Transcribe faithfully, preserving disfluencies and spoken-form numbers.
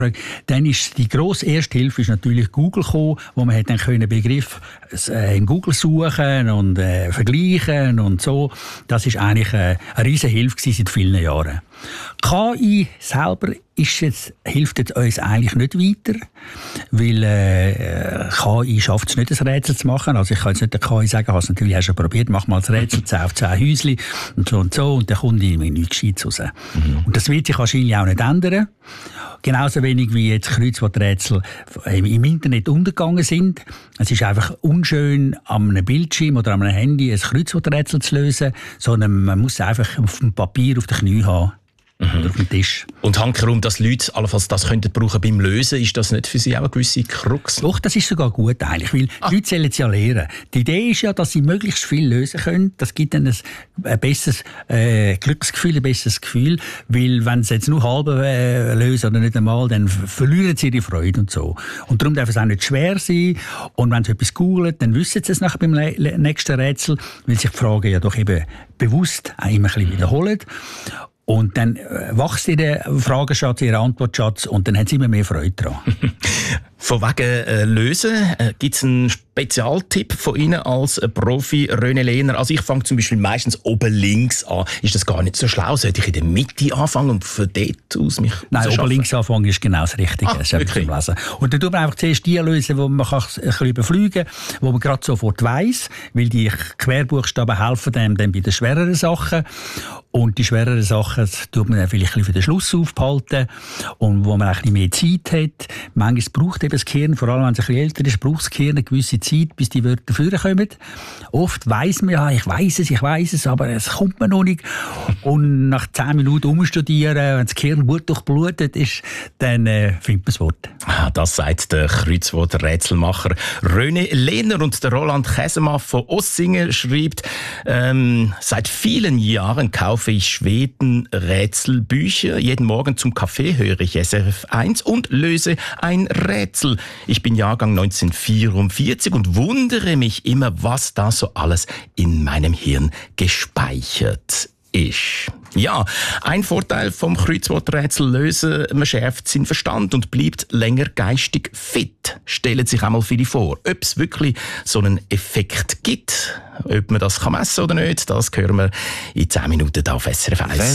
Dann ist die grosse Ersthilfe ist natürlich Google gekommen, wo man hat dann können Begriff äh, in Google suchen und äh, vergleichen und so. Das ist eigentlich äh, eine riesige Hilfe gewesen seit vielen Jahren. K I selber ist jetzt, hilft jetzt uns eigentlich nicht weiter, weil äh, K I schafft es nicht, ein Rätsel zu machen. Also ich kann jetzt nicht der K I sagen, ich habe es natürlich auch schon probiert, mach mal das Rätsel, zehn auf zehn Häuschen und so und so, und dann kommt irgendwie nichts Gescheites raus. Mhm. Und das wird sich wahrscheinlich auch nicht ändern. Genauso wenig wie jetzt Kreuzworträtsel im Internet untergegangen sind. Es ist einfach unschön, an einem Bildschirm oder an einem Handy ein Kreuzworträtsel zu lösen, sondern man muss es einfach auf dem Papier auf den Knien haben. Mhm. Oder auf dem Tisch. Und hankerum, dass Leute allenfalls das könnten brauchen beim Lösen, ist das nicht für Sie auch eine gewisse Krux? Doch, das ist sogar gut eigentlich, weil ah. die Leute sollen es ja lernen. Die Idee ist ja, dass sie möglichst viel lösen können. Das gibt ihnen ein, ein besseres äh, Glücksgefühl, ein besseres Gefühl, weil wenn sie jetzt nur halb äh, lösen oder nicht einmal, dann verlieren sie ihre Freude und so. Und darum darf es auch nicht schwer sein. Und wenn sie etwas googeln, dann wissen sie es nachher beim le- nächsten Rätsel, weil sich die Fragen ja doch eben bewusst auch immer ein bisschen wiederholen. Und dann wächst in der Fragenschatz, ihr Antwortschatz, und dann haben sie immer mehr Freude daran. Von wegen äh, Lösen, äh, gibt es einen Spezialtipp von Ihnen als äh, Profi, René Lehner? Also ich fange zum Beispiel meistens oben links an. Ist das gar nicht so schlau? Sollte ich in der Mitte anfangen und von dort aus mich Nein, oben links anfangen ist genau das Richtige. Ah, das ist zum Lesen. Und dann tut man einfach zuerst die lösen, die man kann ein bisschen überfliegen kann, die man gerade sofort weiss, weil die Querbuchstaben helfen einem dann bei den schwereren Sachen. Und die schwereren Sachen tut man dann vielleicht ein bisschen für den Schluss aufbehalten. Und wo man ein bisschen mehr Zeit hat. Manchmal braucht eben das Gehirn, vor allem wenn es ein bisschen älter ist, braucht das Gehirn eine gewisse Zeit, bis die Wörter vorkommen. Oft weiss man ja, ich weiss es, ich weiss es, aber es kommt mir noch nicht. Und nach zehn Minuten umstudieren, wenn das Gehirn gut durchblutet ist, dann äh, findet man das Wort. Ah, das sagt der Kreuzworträtselmacher René Lehner. Und der Roland Käsemann von Ossingen schreibt, ähm, seit vielen Jahren kaufe ich Schweden-Rätselbücher. Jeden Morgen zum Kaffee höre ich S R F eins und löse ein Rätsel. Ich bin Jahrgang neunzehnhundertvierundvierzig und wundere mich immer, was da so alles in meinem Hirn gespeichert ist. Ja, ein Vorteil vom Kreuzworträtsel lösen, man schärft seinen Verstand und bleibt länger geistig fit. Stellen sich einmal viele vor, ob es wirklich so einen Effekt gibt, ob man das messen kann oder nicht, das hören wir in zehn Minuten auf S R F eins.